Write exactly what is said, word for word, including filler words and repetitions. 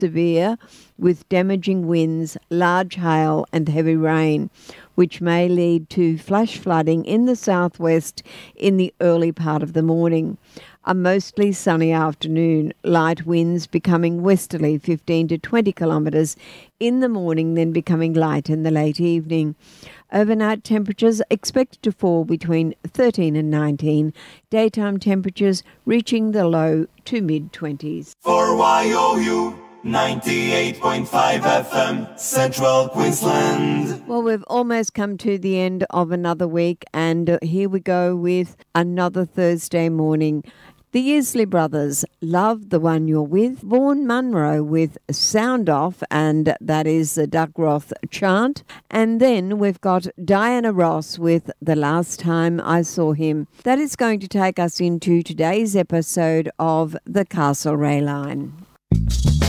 severe with damaging winds, large hail and heavy rain, which may lead to flash flooding in the southwest in the early part of the morning. A mostly sunny afternoon, light winds becoming westerly fifteen to twenty kilometres in the morning, then becoming light in the late evening. Overnight temperatures expected to fall between thirteen and nineteen, daytime temperatures reaching the low to mid-twenties. For Y O U ninety-eight point five F M, Central Queensland. Well, we've almost come to the end of another week, and here we go with another Thursday morning. The Isley Brothers, Love the One You're With. Vaughan Munro with Sound Off, and that is the Duckroth chant. And then we've got Diana Ross with The Last Time I Saw Him. That is going to take us into today's episode of the Castlereagh Line.